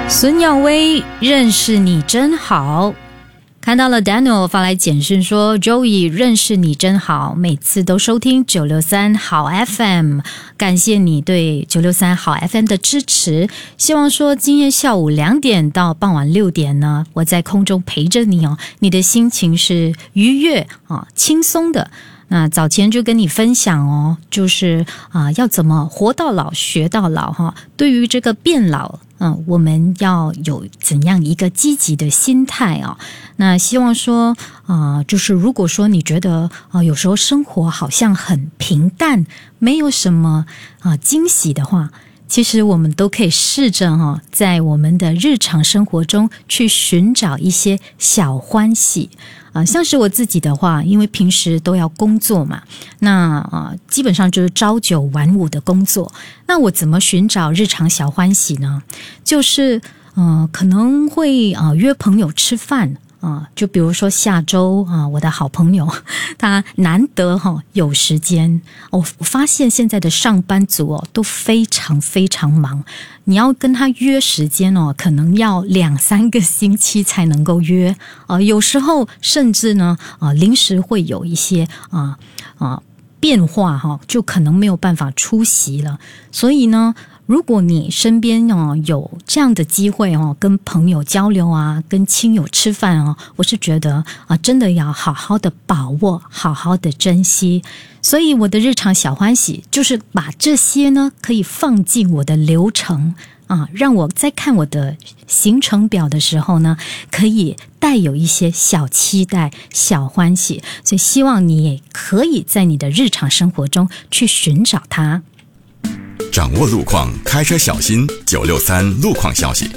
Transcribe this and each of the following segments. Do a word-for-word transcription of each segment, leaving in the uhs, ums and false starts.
孙耀威，认识你真好。看到了 Daniel 发来简讯说 Joey 认识你真好，每次都收听九六三好 F M， 感谢你对九六三好 F M 的支持，希望说今天下午两点到傍晚六点呢，我在空中陪着你哦，你的心情是愉悦啊，轻松的。那早前就跟你分享哦，就是啊，要怎么活到老学到老哈。对于这个变老，嗯，我们要有怎样一个积极的心态啊？那希望说啊，就是如果说你觉得啊，有时候生活好像很平淡，没有什么啊惊喜的话，其实我们都可以试着哈，在我们的日常生活中去寻找一些小欢喜。啊，像是我自己的话，因为平时都要工作嘛，那啊，基本上就是朝九晚五的工作。那我怎么寻找日常小欢喜呢？就是呃，可能会啊约朋友吃饭。啊，就比如说下周啊，我的好朋友他难得哈、哦、有时间，我、哦、我发现现在的上班族哦都非常非常忙，你要跟他约时间哦，可能要两三个星期才能够约啊、呃，有时候甚至呢啊、呃、临时会有一些啊啊、呃呃、变化哈、哦，就可能没有办法出席了，所以呢。如果你身边哦有这样的机会哦，跟朋友交流啊，跟亲友吃饭哦，我是觉得啊，真的要好好的把握，好好的珍惜。所以我的日常小欢喜就是把这些呢可以放进我的流程啊，让我在看我的行程表的时候呢，可以带有一些小期待、小欢喜。所以希望你也可以在你的日常生活中去寻找它。 掌握路况，开车小心。九六三路况消息，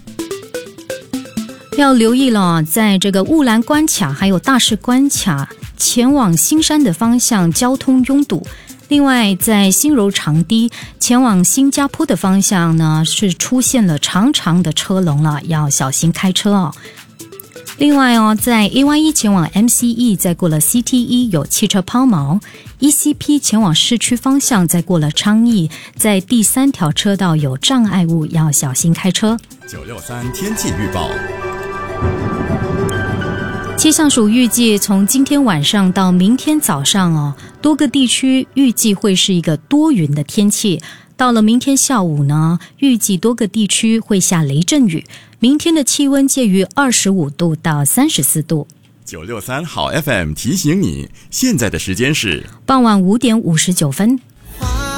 要留意了，在这个雾兰关卡还有大士关卡前往新山的方向交通拥堵。另外，在新柔长堤前往新加坡的方向呢，是出现了长长的车龙了，要小心开车哦。另外哦，在 A Y 一 前往 M C E 再过了 C T 一 有汽车抛锚， E C P 前往市区方向再过了昌邑，在第三条车道有障碍物，要小心开车。 九六三天气预报， 气象署预计从今天晚上到明天早上哦，多个地区预计会是一个多云的天气。到了明天下午呢，预计多个地区会下雷阵雨。明天的气温介于二十五度到三十四度。 九六三好 F M 提醒你，现在的时间是傍晚五点五十九分。